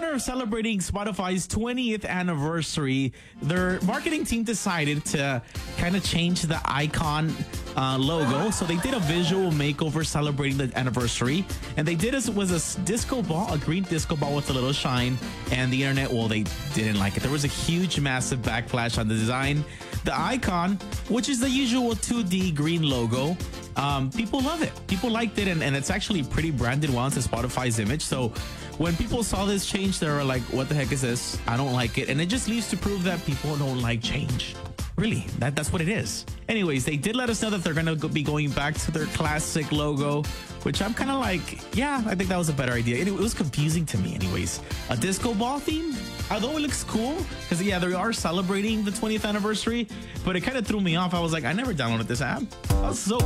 honor of celebrating Spotify's 20th anniversary, their marketing team decided to kind of change the icon logo. So they did a visual makeover celebrating the anniversary. And they did was a disco ball, a green disco ball with a little shine. And the internet, well, they didn't like it. There was a huge, massive backlash on the design. The icon, which is the usual 2D green logo, people love it. People liked it, and it's actually pretty branded well into Spotify's image. So when people saw this change, they were like, what the heck is this? I don't like it. And it just leaves to prove that people don't like change. Really, that's what it is. Anyways, they did let us know that they're going to be going back to their classic logo, which I'm kind of like, yeah, I think that was a better idea. It was confusing to me anyways. A disco ball theme, although it looks cool, because yeah, they are celebrating the 20th anniversary, but it kind of threw me off. I was like, I never downloaded this app. I was so